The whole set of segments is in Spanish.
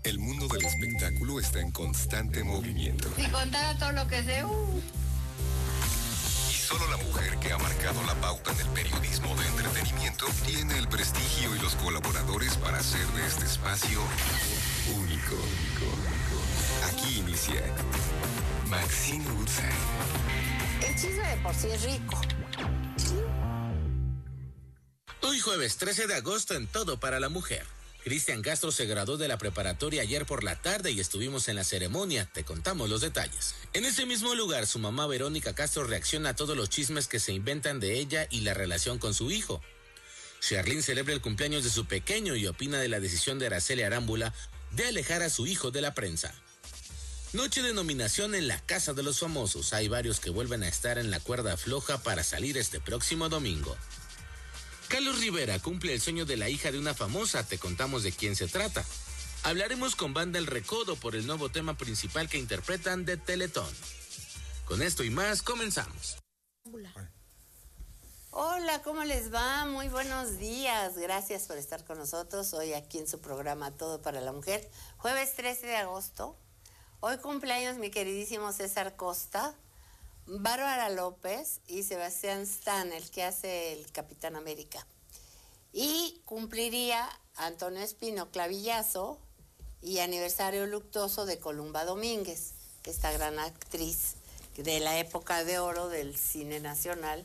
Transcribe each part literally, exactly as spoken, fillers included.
El mundo del espectáculo está en constante movimiento. Si contara todo lo que sé, uh. Y solo la mujer que ha marcado la pauta en el periodismo de entretenimiento tiene el prestigio y los colaboradores para hacer de este espacio único. Aquí inicia Maxine Woodside. El chisme de por sí es rico. Hoy jueves trece de agosto en Todo para la Mujer. Cristian Castro se graduó de la preparatoria ayer por la tarde y estuvimos en la ceremonia, te contamos los detalles. En ese mismo lugar, su mamá Verónica Castro reacciona a todos los chismes que se inventan de ella y la relación con su hijo. Sherlyn celebra el cumpleaños de su pequeño y opina de la decisión de Araceli Arámbula de alejar a su hijo de la prensa. Noche de nominación en la Casa de los Famosos. Hay varios que vuelven a estar en la cuerda floja para salir este próximo domingo. Carlos Rivera cumple el sueño de la hija de una famosa, te contamos de quién se trata. Hablaremos con Banda El Recodo por el nuevo tema principal que interpretan de Teletón. Con esto y más, comenzamos. Hola, ¿cómo les va? Muy buenos días. Gracias por estar con nosotros hoy aquí en su programa Todo para la Mujer. Jueves trece de agosto. Hoy cumpleaños mi queridísimo César Costa, Bárbara López y Sebastián Stan, el que hace el Capitán América. Y cumpliría Antonio Espino Clavillazo y aniversario luctuoso de Columba Domínguez, esta gran actriz de la época de oro del cine nacional,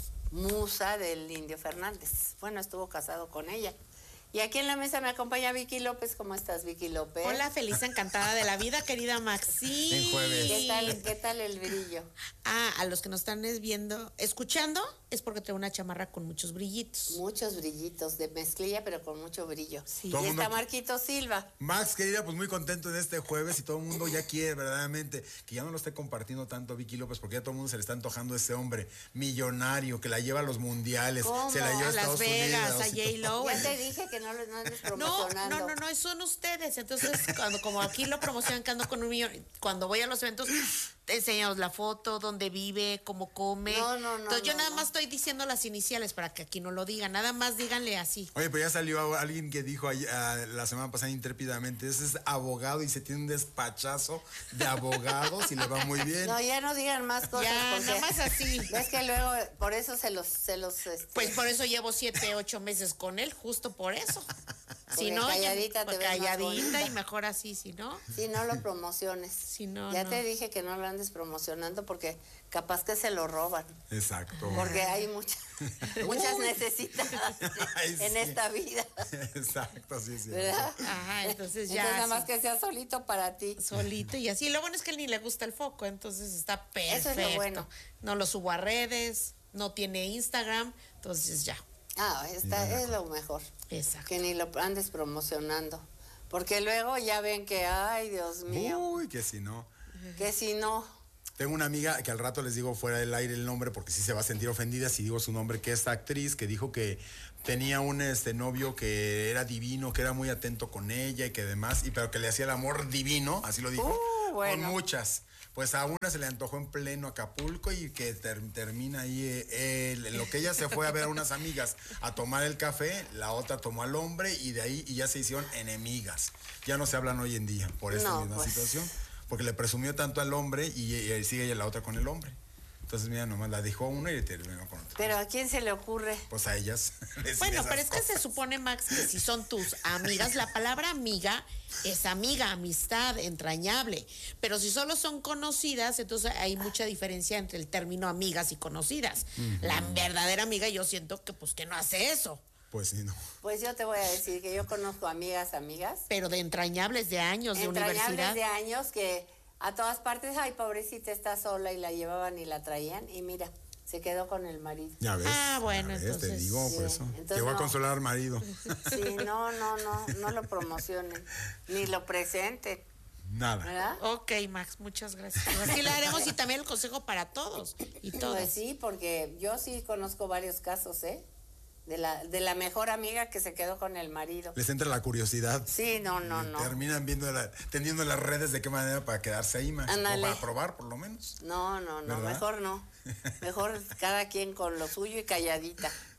musa del Indio Fernández. Bueno, estuvo casado con ella. Y aquí en la mesa me acompaña Vicky López. ¿Cómo estás, Vicky López? Hola, feliz, encantada de la vida, querida Maxi. En jueves. ¿Qué tal, qué tal el brillo? Ah, a los que nos están viendo, escuchando, es porque traigo una chamarra con muchos brillitos. Muchos brillitos de mezclilla, pero con mucho brillo. Sí. Y Todo está mundo... Marquito Silva. Max, querida, pues muy contento de este jueves y todo el mundo ya quiere verdaderamente que ya no lo esté compartiendo tanto Vicky López, porque ya todo el mundo se le está antojando a ese hombre millonario que la lleva a los mundiales. ¿Cómo? Se la lleva a, A Las Estados Vegas, Unidos, a J-Lo. Ya te dije que no lo no andes No, promocionando. no, no, no, son ustedes. Entonces, cuando como aquí lo promocionan, que ando con un millón, cuando voy a los eventos, te enseñamos la foto, dónde vive, cómo come. No, no, no. Entonces, yo no, nada no. más estoy diciendo las iniciales para que aquí no lo digan. Nada más díganle así. Oye, pero ya salió alguien que dijo ahí, uh, la semana pasada intrépidamente, ese es abogado y se tiene un despachazo de abogados y le va muy bien. No, ya no digan más cosas. Ya, porque nada más así. Es que luego, por eso se los... Se los este, Pues por eso llevo siete, ocho meses con él, justo por eso. Si Porque no, calladita ya, te ves más calladita bonita. y mejor así, si no. Sí, no lo promociones. Si no, ya no. te dije que no lo andes promocionando porque capaz que se lo roban. Exacto. Porque hay muchas muchas Uy. necesidades Ay, en sí. esta vida. Exacto, sí, sí. ¿Verdad? Ajá, entonces ya. Entonces nada así, más que sea solito para ti. solito y así. Lo bueno es que él ni le gusta el foco, entonces está perfecto. Eso es lo bueno. No lo subo a redes, no tiene Instagram, entonces ya. Ah, está, es lo mejor. Exacto. Que ni lo andes promocionando. Porque luego ya ven que, ay, Dios mío, Uy, que si no. que si no. Tengo una amiga que al rato les digo fuera del aire el nombre porque sí se va a sentir ofendida si digo su nombre, que es esta actriz que dijo que tenía un este novio que era divino, que era muy atento con ella y que demás, y pero que le hacía el amor divino, así lo dijo, Uh, bueno. con muchas. Pues a una se le antojó en pleno Acapulco y que ter- termina ahí, eh, el- lo que ella se fue a ver a unas amigas a tomar el café, la otra tomó al hombre y de ahí y ya se hicieron enemigas. Ya no se hablan hoy en día por esta No, misma pues. situación, porque le presumió tanto al hombre y, y sigue ella la otra con el hombre. Entonces, mira, nomás la dejó uno y terminó con otro. Pero ¿a quién se le ocurre? Pues a ellas. les Bueno, esas pero es que cosas. se supone, Max, que si son tus amigas, la palabra amiga es amiga, amistad, entrañable. Pero si solo son conocidas, entonces hay mucha diferencia entre el término amigas y conocidas. Uh-huh. La verdadera amiga, yo siento que pues que no hace eso. Pues sí, no. Pues yo te voy a decir que yo conozco amigas, amigas. Pero de entrañables de años, de entrañables universidad. de años que a todas partes, ay, pobrecita, está sola y la llevaban y la traían y mira, se quedó con el marido. Ya ves. Ah, bueno, ya ves, entonces, te digo, sí, por eso. entonces Llegó no. a consolar al marido. Sí, no, no, no, no lo promocionen, ni lo presenten, Nada. ¿verdad? Ok, Max, muchas gracias. Así le haremos y también el consejo para todos y todos. Pues sí, porque yo sí conozco varios casos, ¿eh? De la, de la mejor amiga que se quedó con el marido. Les entra la curiosidad. Sí, no, no, no. Terminan viendo la, tendiendo las redes de qué manera para quedarse ahí más. Ándale. O para probar, por lo menos. No, no, no, ¿verdad? mejor no. Mejor cada quien con lo suyo y calladita.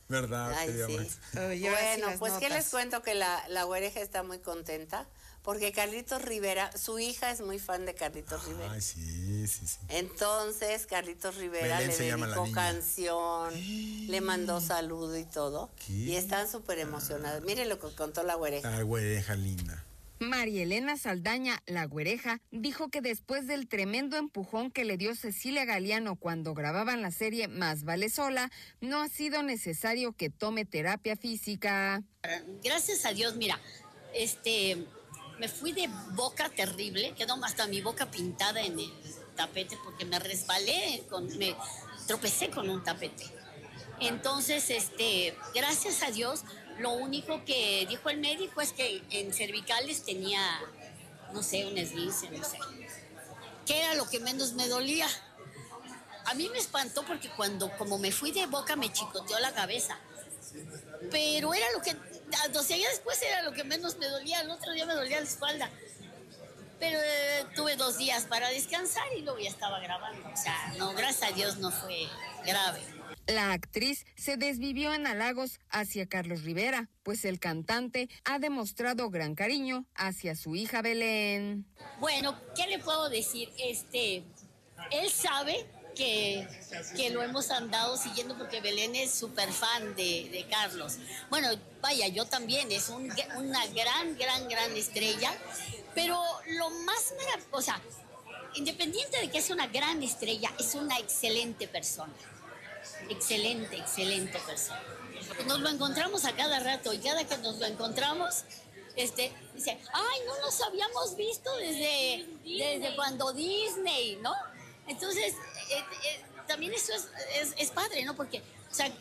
¿Verdad? Ay, querida sí. Max? Ay, ahora sí Bueno, las pues qué notas. les cuento que la, la güereja está muy contenta porque Carlitos Rivera, su hija es muy fan de Carlitos Rivera. Ay, sí, sí, sí. Entonces Carlitos Rivera Belén le se llama la dedicó niña. canción, le mandó saludo y todo. ¿Qué? Y están súper emocionadas. Miren lo que contó la güereja. La güereja linda. María Elena Saldaña, la güereja, dijo que después del tremendo empujón que le dio Cecilia Galeano cuando grababan la serie Más vale sola, no ha sido necesario que tome terapia física. Gracias a Dios, mira, este, me fui de boca terrible, quedó hasta mi boca pintada en el tapete porque me resbalé, con, me tropecé con un tapete. Entonces, este, gracias a Dios, lo único que dijo el médico es que en cervicales tenía, no sé, un esguince, no sé. ¿Qué era lo que menos me dolía? A mí me espantó porque cuando, como me fui de boca, me chicoteó la cabeza. Pero era lo que, o sea, ya después era lo que menos me dolía, el otro día me dolía la espalda. Pero eh, tuve dos días para descansar y luego ya estaba grabando. O sea, no, gracias a Dios no fue grave. La actriz se desvivió en halagos hacia Carlos Rivera, pues el cantante ha demostrado gran cariño hacia su hija Belén. Bueno, ¿qué le puedo decir? Este, él sabe que, que lo hemos andado siguiendo porque Belén es súper fan de, de Carlos. Bueno, vaya, yo también, es un, una gran, gran, gran estrella, pero lo más maravilloso, o sea, independiente de que es una gran estrella, es una excelente persona. Excelente, excelente persona. Nos lo encontramos a cada rato y cada que nos lo encontramos, este, dice, ay, no nos habíamos visto desde, desde cuando Disney, ¿no? Entonces, eh, eh, también eso es, es, es padre, ¿no? Porque, o sea,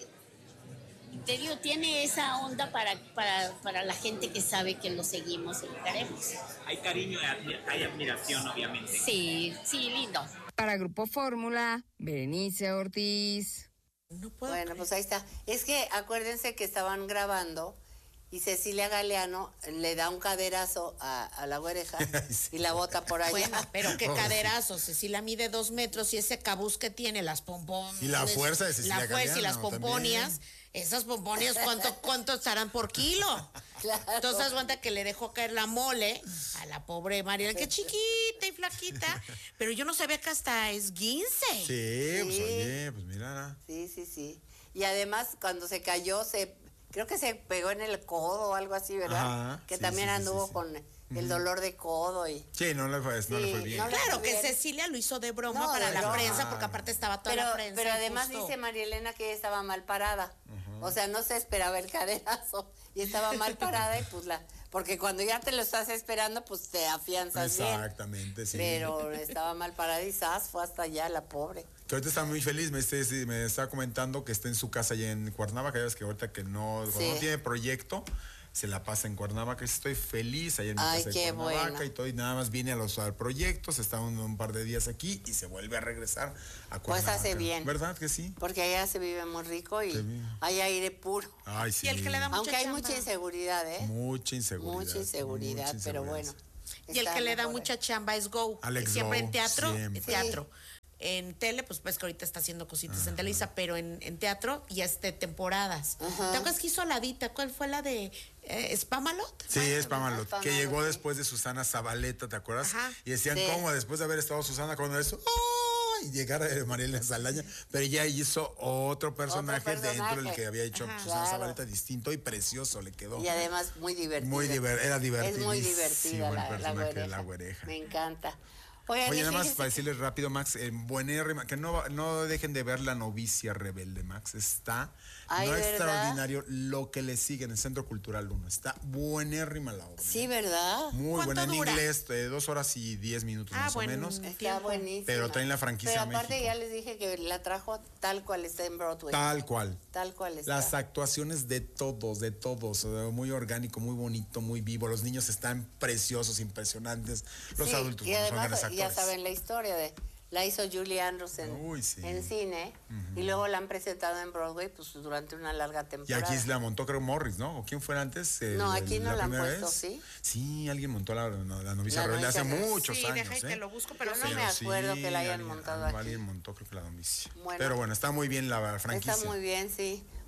te digo, tiene esa onda para, para, para la gente que sabe que lo seguimos y lo queremos. Hay cariño, hay admiración, obviamente. Sí, sí, lindo. Para Grupo Fórmula, Berenice Ortiz. No puedo Bueno, creer. pues ahí está. Es que acuérdense que estaban grabando y Cecilia Galeano le da un caderazo a, a la güereja Sí. y la bota por allá. Bueno, pero qué Oh, sí. caderazo. Cecilia mide dos metros y ese cabuz que tiene, las pompones. Y la fuerza de Cecilia La fuerza y Galeano las pomponias. Esas pomponias, ¿cuánto, ¿cuánto estarán por kilo? Claro. Entonces, das cuenta que le dejó caer la mole a la pobre Mariela, que chiquita y flaquita. Pero yo no sabía que hasta esguince. Sí, pues Sí. oye, pues mira. Sí, sí, sí. Y además, cuando se cayó, se creo que se pegó en el codo o algo así, ¿verdad? Ajá, que sí, también sí, sí, anduvo sí. con el dolor de codo y... Sí, no le fue, no le fue Sí, bien. no le- Claro que Bien. Cecilia lo hizo de broma No, para de la broma. prensa, porque aparte estaba toda Pero, la prensa. pero y además justo- dice María Elena que ella estaba mal parada. O sea, no se esperaba el caderazo y estaba mal parada y pues la... Porque cuando ya te lo estás esperando, pues te afianzas bien. Exactamente, sí. Pero estaba mal parada y zas, fue hasta allá la pobre. Que ahorita está muy feliz, me, este, sí, me está comentando que está en su casa allá en Cuernavaca, ya ves que ahorita que no, cuando Sí. no tiene proyecto, se la pasa en Cuernavaca, estoy feliz allá en mi Ay, casa qué de Cuernavaca bueno. y todo, y nada más viene a los al proyecto, se está un, un par de días aquí y se vuelve a regresar a Pues Cuernavaca. hace bien. ¿Verdad que sí? Porque allá se vive muy rico y Se vive. hay aire puro. Ay, sí. Y el que le da Aunque hay chamba. mucha inseguridad, ¿eh? Mucha inseguridad. Mucha inseguridad, mucha pero inseguridad. bueno. Y el está que le da mejor. mucha chamba es Go. Alex siempre Go, en teatro, siempre. en teatro. En tele, pues ves que ahorita está haciendo cositas en Televisa, pero en, en teatro y este temporadas. ¿Te acuerdas que hizo Ladita? ¿Cuál fue la de eh, Spamalot? Sí, es Pamalot, Spamalot, que llegó sí. después de Susana Zabaleta, ¿te acuerdas? Ajá. Y decían, Sí. ¿cómo? Después de haber estado Susana con eso, ¡oh! Y llegar a Mariela Saldaña, pero ella hizo otro personaje, personaje. dentro del que había hecho Ajá. Susana Claro. Zabaleta, distinto y precioso le quedó. Y además muy divertido. Muy diver- era Es muy divertidísimo divertida el la, la personaje de güereja. la güereja. Me encanta. Oigan, Oye, y nada más fíjense para que- decirles rápido, Max, eh, buenérrima, que no, no dejen de ver La novicia rebelde, Max. Está Ay, no ¿verdad? extraordinario lo que le sigue en el Centro Cultural uno. Está buenérrima la obra. Sí, ¿verdad? Muy ¿Cuánto buena en dura? inglés, eh, dos horas y diez minutos Ah, más bueno. o menos. Está tiempo. buenísima. Pero traen la franquicia Pero a aparte México. ya les dije que la trajo tal cual está en Broadway. Tal cual. Tal cual está. Las actuaciones de todos, de todos, eh, muy orgánico, muy bonito, muy vivo. Los niños están preciosos, impresionantes. Los Sí, adultos y bueno, son además grandes ya actores. saben la historia de la hizo Julie Andrews en, Uy, sí. en cine y luego la han presentado en Broadway pues durante una larga Y temporada. aquí la montó, creo, Morris, ¿no? ¿O quién fue antes? El- No, aquí no la han primera puesto, vez? ¿sí? Sí, alguien montó la, no, la novicia La rebelde hace novicia rebelde. muchos Sí, años, deja ¿eh? que lo busco, pero Yo no sí. me acuerdo que la hayan alguien- montado alguien aquí. Alguien montó, creo que la novicia. Bueno. Pero bueno, está muy bien la franquicia. Está muy bien, sí.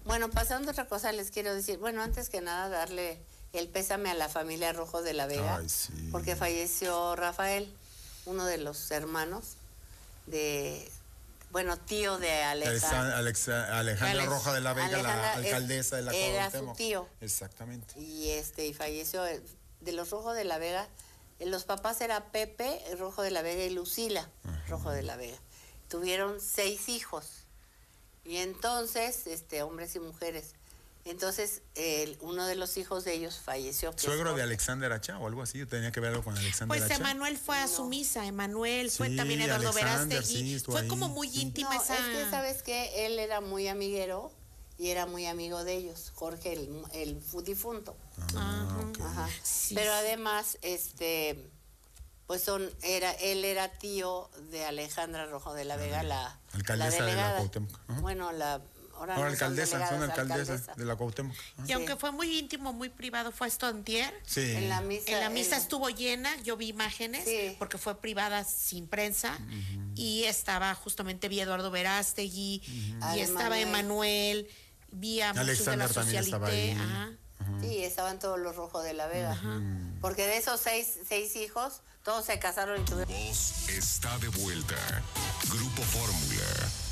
Bueno, pasando a otra cosa, les quiero decir, bueno, antes que nada, darle el pésame a la familia Rojo de la Vega, Ay, sí. porque falleció Rafael, uno de los hermanos de, bueno, tío de Alejandra. Alexa, Alejandra Alex, Roja de la Vega, Alejandra la alcaldesa de la era Cuauhtémoc. su tío. Exactamente. Y este, y falleció de los Rojo de la Vega. Los papás eran Pepe Rojo de la Vega y Lucila Ajá. Rojo de la Vega. Tuvieron seis hijos. Y entonces, este, hombres y mujeres. Entonces, el, uno de los hijos de ellos falleció. ¿Suegro de Alexander Hacha o algo así? ¿Tenía que ver algo con Alexander Pues Hacha? Emanuel fue a no. su misa, Emanuel, Sí, fue también Eduardo Alexander, Verástegui. sí, fue ahí. como muy Sí. íntima No, esa... es que, ¿sabes qué? Él era muy amiguero y era muy amigo de ellos, Jorge, el, el difunto. Ah, okay. Ajá. Sí. Pero además, este... pues son, era, él era tío de Alejandra Rojo de la Vega, la, alcaldesa la delegada. de la Cuauhtémoc. Ajá. Bueno, la ahora, ahora no son alcaldesa, son delegadas, alcaldesa, alcaldesa de la Cuauhtémoc. Y Sí. aunque fue muy íntimo, muy privado, fue esto antier. Sí. En la misa, En la misa en- estuvo llena, yo vi imágenes, Sí. porque fue privada sin prensa, uh-huh. y estaba justamente, vi a Eduardo Verástegui, A y estaba Emanuel. Emanuel, vi a muchos de Alexander la también estaba Socialité, ahí. ajá. Sí, estaban todos los Rojos de la Vega. Porque de esos seis, seis hijos, todos se casaron y tuvieron... Voz está de vuelta. Grupo Fórmula.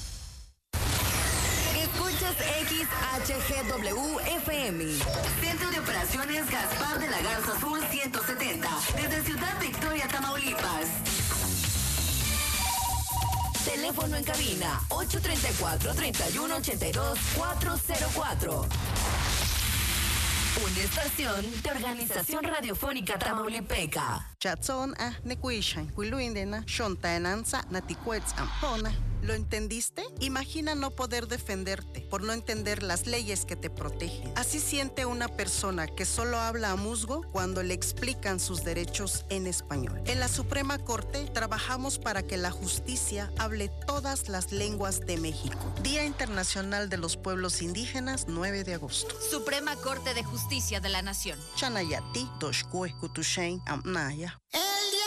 Escuchas X H G W F M. Centro de Operaciones Gaspar de la Garza Azul ciento setenta. Desde Ciudad Victoria, Tamaulipas. Teléfono en cabina ocho tres cuatro, tres uno ocho dos, cuatro cero cuatro. Una estación de Organización Radiofónica Tamaulipeca. Chatson ah nekuishan, huiluindena, shontaenanza, naticuetz ampona. ¿Lo entendiste? Imagina no poder defenderte por no entender las leyes que te protegen. Así siente una persona que solo habla a musgo cuando le explican sus derechos en español. En la Suprema Corte trabajamos para que la justicia hable todas las lenguas de México. Día Internacional de los Pueblos Indígenas, nueve de agosto. Suprema Corte de Justicia de la Nación. Chanayati, Doshkue, Kutushain, Amnaya. ¡Eh!